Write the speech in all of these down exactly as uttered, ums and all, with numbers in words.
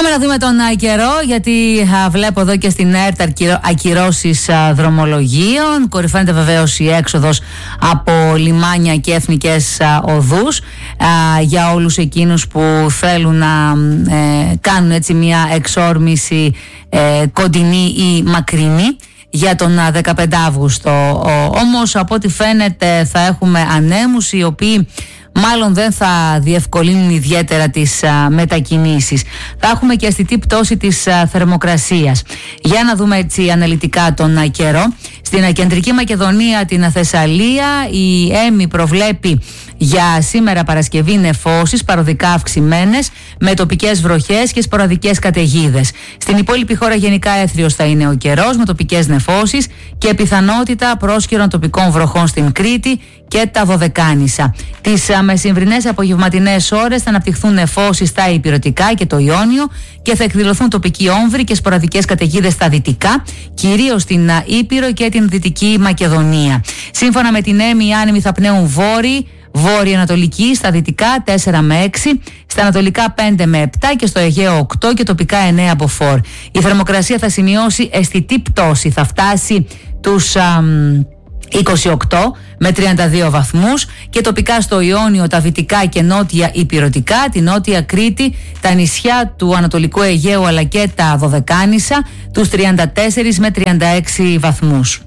Πάμε να δούμε τον καιρό, γιατί α, βλέπω εδώ και στην ΕΡΤ ακυρώσεις α, δρομολογίων. Κορυφαίνεται βεβαίως η έξοδος από λιμάνια και εθνικές α, οδούς α, για όλους εκείνους που θέλουν να ε, κάνουν έτσι μια εξόρμηση ε, κοντινή ή μακρινή για τον δεκαπέντε Αυγούστο. Ο, όμως από ό,τι φαίνεται θα έχουμε ανέμους οι οποίοι μάλλον δεν θα διευκολύνουν ιδιαίτερα τις α, μετακινήσεις. Θα έχουμε και αισθητή πτώση της α, θερμοκρασίας. Για να δούμε έτσι αναλυτικά τον α, καιρό. Στην Κεντρική Μακεδονία, την Θεσσαλία, η ΕΜΗ προβλέπει για σήμερα Παρασκευή νεφώσεις παροδικά αυξημένες με τοπικές βροχές και σποραδικές καταιγίδες. Στην υπόλοιπη χώρα γενικά έθριος θα είναι ο καιρός με τοπικές νεφώσεις και πιθανότητα πρόσκαιρων τοπικών βροχών στην Κρήτη και τα Δωδεκάνησα. Τις μεσημβρινές απογευματινές ώρες θα αναπτυχθούν νεφώσεις στα Ηπειρωτικά και το Ιόνιο και θα εκδηλωθούν τοπικοί όμβροι και σποραδικές καταιγίδες στα δυτικά, κυρίως στην Ήπειρο και την Δυτική Μακεδονία. Σύμφωνα με την ΕΜΗ, οι άνεμοι θα πνέουν βόρειοι, βόρειο-ανατολική, στα δυτικά τέσσερα με έξι, στα ανατολικά πέντε με επτά και στο Αιγαίο οκτώ και τοπικά εννέα από φορ. Η θερμοκρασία θα σημειώσει αισθητή πτώση, θα φτάσει τους α, είκοσι οκτώ με τριάντα δύο βαθμούς και τοπικά στο Ιόνιο, τα δυτικά και νότια Ηπειρωτικά, τη νότια Κρήτη, τα νησιά του Ανατολικού Αιγαίου αλλά και τα Δωδεκάνησα, τους τριάντα τέσσερα με τριάντα έξι βαθμούς.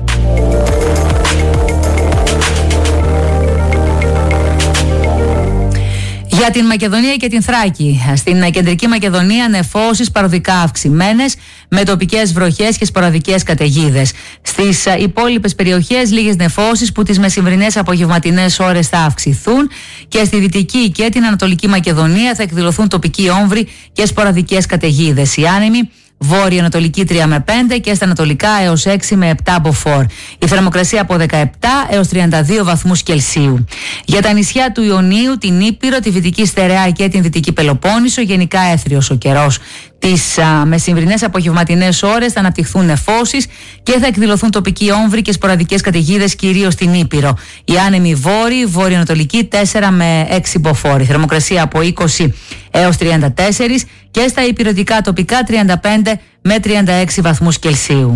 Για την Μακεδονία και την Θράκη. Στην Κεντρική Μακεδονία νεφώσεις παροδικά αυξημένες με τοπικές βροχές και σποραδικές καταιγίδες. Στις υπόλοιπες περιοχές λίγες νεφώσεις που τις μεσημβρινές απογευματινές ώρες θα αυξηθούν και στη Δυτική και την Ανατολική Μακεδονία θα εκδηλωθούν τοπικοί όμβροι και σποραδικές καταιγίδες. Οι άνεμοι βόρειο-ανατολική τρία με πέντε και στα ανατολικά έως έξι με επτά από φορ. Η θερμοκρασία από δεκαεπτά έως τριάντα δύο βαθμούς Κελσίου. Για τα νησιά του Ιωνίου, την Ήπειρο, τη Βυτική Στερεά και την Δυτική Πελοπόννησο, γενικά έθριος ο καιρός. Τις α, μεσημβρινές απογευματινές ώρες θα αναπτυχθούν νεφώσεις και θα εκδηλωθούν τοπικοί όμβροι και σποραδικές καταιγίδες κυρίως στην Ήπειρο. Οι άνεμοι βόρειοι, βόρειο-ανατολική τέσσερα με έξι μποφόρ. Η θερμοκρασία από είκοσι έως τριάντα τέσσερα και στα ηπειρωτικά τοπικά τριάντα πέντε με τριάντα έξι βαθμούς Κελσίου.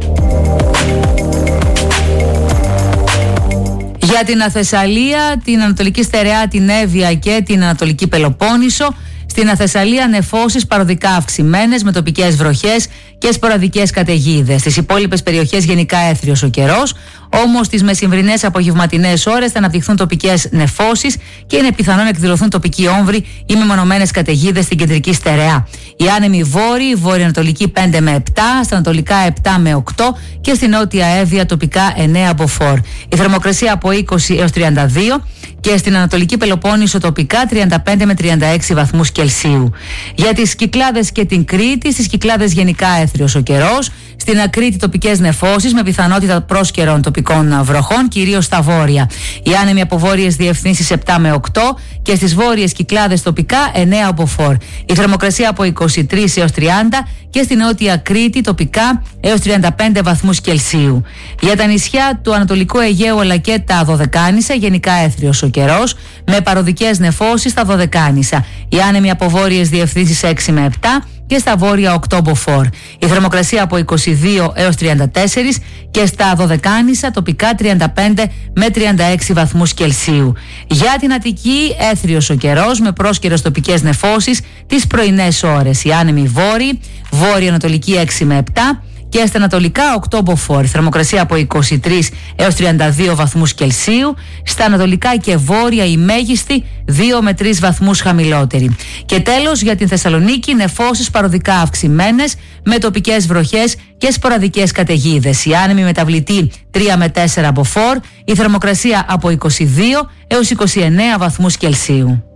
Για την Θεσσαλία, την Ανατολική Στερεά, την Εύβοια και την Ανατολική Πελοπόννησο, στην Θεσσαλία νεφώσεις παροδικά αυξημένες με τοπικές βροχές και σποραδικές καταιγίδες. Στις υπόλοιπες περιοχές γενικά έθριος ο καιρός, όμως τις μεσημβρινές απογευματινές ώρες θα αναπτυχθούν τοπικές νεφώσεις και είναι πιθανόν να εκδηλωθούν τοπικοί όμβροι ή μεμονωμένες καταιγίδες στην Κεντρική Στερεά. Οι άνεμοι βόρειοι, βόρειο-ανατολική πέντε με επτά, στα ανατολικά επτά με οκτώ και στην νότια Εύβοια τοπικά εννέα από φορ. Η θερμοκρασία από είκοσι έως τριάντα δύο και στην Ανατολική Πελοπόννησο τοπικά τριάντα πέντε με τριάντα έξι βαθμούς Κελσίου. Για τις Κυκλάδες και την Κρήτη, στις Κυκλάδες γενικά έθριος ο καιρός, στην Ακρίτη τοπικές νεφώσεις με πιθανότητα πρόσκαιρων τοπικών βροχών, κυρίως στα βόρεια. Οι άνεμοι από βόρειες διευθύνσεις επτά με οκτώ και στις βόρειες Κυκλάδες τοπικά εννέα από φορ. Η θερμοκρασία από είκοσι τρία έως τριάντα και στην νότια Κρήτη τοπικά έως τριάντα πέντε βαθμούς Κελσίου. Για τα νησιά του Ανατολικού Αιγαίου αλλά και τα Δωδεκάνησα, γενικά έθριος ο καιρός με παροδικές νεφώσεις στα Δωδεκάνησα. Οι άνεμοι από βόρειες διευθύνσεις έξι με επτά και στα βόρεια οκτώ μποφόρ. Η θερμοκρασία από είκοσι δύο έως τριάντα τέσσερα και στα Δωδεκάνησα τοπικά τριάντα πέντε με τριάντα έξι βαθμούς Κελσίου. Για την Αττική έθριος ο καιρός με πρόσκαιρες τοπικές νεφώσεις τις πρωινές ώρες. Οι άνεμοι βόρειοι, βόρειο-ανατολική έξι με επτά και στα ανατολικά οκτώ μποφόρ. Η θερμοκρασία από είκοσι τρία έως τριάντα δύο βαθμούς Κελσίου. Στα ανατολικά και βόρεια η μέγιστη δύο με τρεις βαθμούς χαμηλότερη. Και τέλος για την Θεσσαλονίκη νεφώσεις παροδικά αυξημένες με τοπικές βροχές και σποραδικές καταιγίδες. Η άνεμη μεταβλητή τρία με τέσσερα από φορ. Η θερμοκρασία από είκοσι δύο έως είκοσι εννέα βαθμούς Κελσίου.